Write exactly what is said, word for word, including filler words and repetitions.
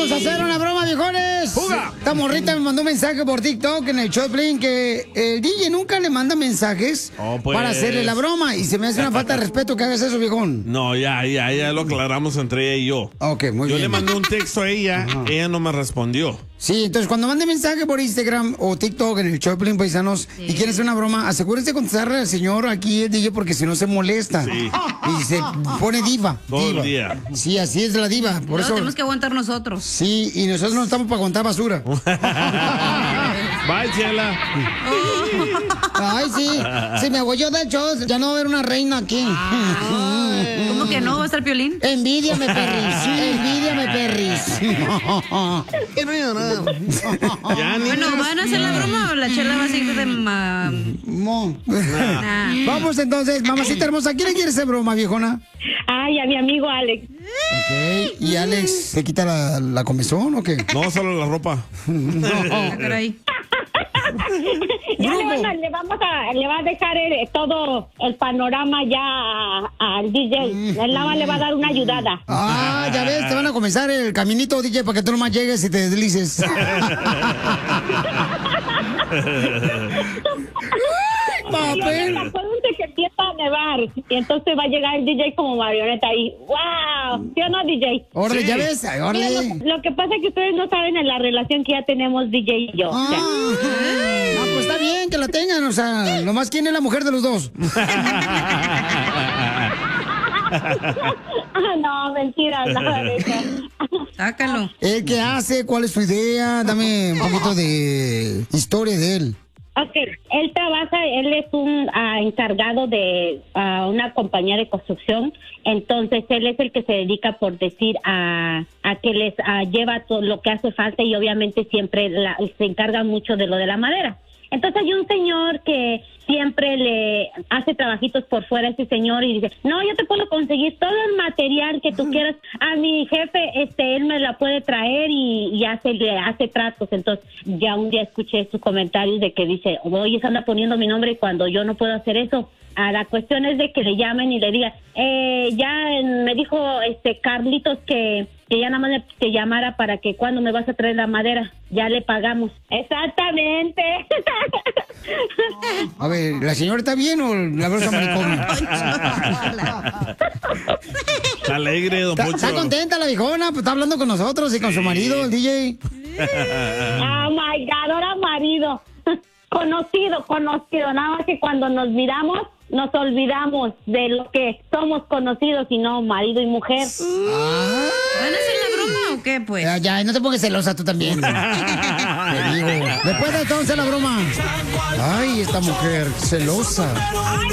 Vamos a hacer una broma, viejones. ¡Fuga! Esta morrita me mandó un mensaje por TikTok en el Choplin que el D J nunca le manda mensajes Oh, pues. para hacerle la broma. Y se me hace una falta de respeto que hagas eso, viejón. No, ya, ya, ya lo aclaramos entre ella y yo. Ok, muy Yo bien. le mandé un texto a ella, Ajá. ella no me respondió. Sí, entonces cuando mande mensaje por Instagram o TikTok en el Choplin, paisanos, Sí. y quieren hacer una broma, asegúrense de contestarle al señor aquí, el D J, porque si no se molesta. Sí. Y se pone diva. Todo el diva. día. Sí, así es la diva. Por Luego eso. tenemos que aguantar nosotros. Sí, y nosotros no estamos para aguantar basura. Bye, Chela. Ay, sí. Si me voy yo del show, ya no va a haber una reina aquí. ¿Cómo que no? ¿Va a estar Piolín? Envídiame, perris. Envídiame, perris. Ya, ni Bueno, ¿van a hacer la broma o la chela va a seguir de... ma- Mo. Nah. Vamos entonces, mamacita hermosa. ¿A quién le quiere hacer broma, viejona? Ay, a mi amigo Alex. Ok. ¿Y Alex se quita la, la comezón o qué? No, solo la ropa. Ah, caray. Ya le, Grupo. van a- le vamos a, le va a dejar el- todo el panorama ya a- al D J. Él nada más le va a dar una ayudada. Ah, ya ves, te van a comenzar el caminito, D J, para que tú nomás llegues y te deslices. Y oigan, acuérdense que empieza a nevar y entonces va a llegar el D J como marioneta ahí. ¡Wow! ¿Sí o no, D J? Órale, Sí. ya ves, órale. Lo, lo que pasa es que ustedes no saben en la relación que ya tenemos D J y yo. O sea, Ah, no, pues está bien que la tengan, o sea, nomás quién es la mujer de los dos. ah, no, mentiras, nada de eso. Sácalo. ¿El qué hace? ¿Cuál es su idea? Dame un poquito de historia de él. Ok, él trabaja, él es un ah, encargado de ah, una compañía de construcción, entonces él es el que se dedica, por decir, a, a que les ah, lleva todo lo que hace falta y obviamente siempre la- se encarga mucho de lo de la madera. Entonces hay un señor que siempre le hace trabajitos por fuera a ese señor y dice, no, yo te puedo conseguir todo el material que tú quieras. A mi jefe, este, él me la puede traer y, y hace, le hace tratos. Entonces ya un día escuché sus comentarios de que dice, oye, se anda poniendo mi nombre cuando yo no puedo hacer eso. A la cuestión es de que le llamen y le digan, eh, ya me dijo este Carlitos que, que ya nada más le, te llamara para que cuando me vas a traer la madera, ya le pagamos. Exactamente. A ver, ¿la señora está bien o la brosa maricón? Está alegre, don ¿Está, Poncho. está contenta la viejona? Pues está hablando con nosotros y con su marido, el D J. Oh my God, ahora marido. Conocido, conocido. Nada más que cuando nos miramos, nos olvidamos de lo que somos conocidos y no marido y mujer. Ah, ¿Van a hacer la broma o qué, pues? ya, ya, no te pongas celosa tú también. Te digo. Después de entonces la broma. Ay, esta mujer celosa.